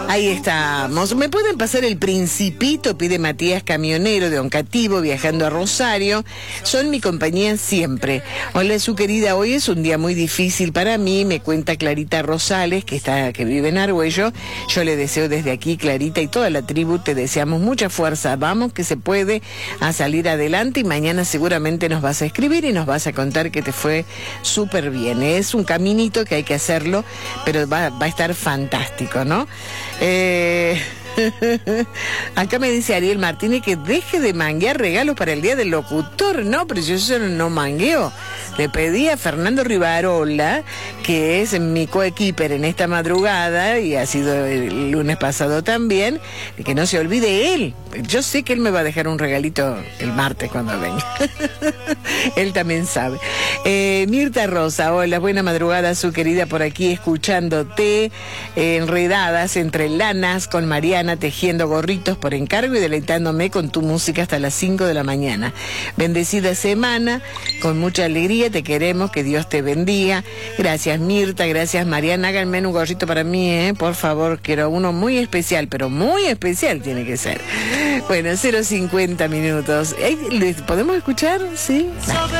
Ahí estamos. ¿Me pueden pasar el Principito? Pide Matías Camionero de Oncativo, viajando a Rosario. Son mi compañía siempre. Hola, su querida, hoy es un día muy difícil para mí, me cuenta Clarita Rosales, que vive en Argüello. Yo le deseo desde aquí, Clarita, y toda la tribu, te deseamos mucha fuerza. Vamos, que se puede, a salir adelante, y mañana seguramente nos vas a escribir y nos vas a contar que te fue súper bien. Es un caminito que hay que hacerlo, pero va a estar fantástico, ¿no? Acá me dice Ariel Martínez que deje de manguear regalos para el Día del Locutor. No, pero yo eso no mangueo. Le pedí a Fernando Rivarola, que es mi coequiper en esta madrugada, y ha sido el lunes pasado también, que no se olvide él. Yo sé que él me va a dejar un regalito el martes cuando venga. Él también sabe. Mirta Rosa, hola, buena madrugada, su querida, por aquí escuchándote, enredadas entre lanas con Mariana, tejiendo gorritos por encargo y deleitándome con tu música hasta las 5 de la mañana. Bendecida semana, con mucha alegría, te queremos, que Dios te bendiga. Gracias Mirta, gracias Mariana, háganme un gorrito para mí, por favor, quiero uno muy especial, pero muy especial tiene que ser. Bueno, 0:50 minutos. ¿Podemos escuchar? Sí.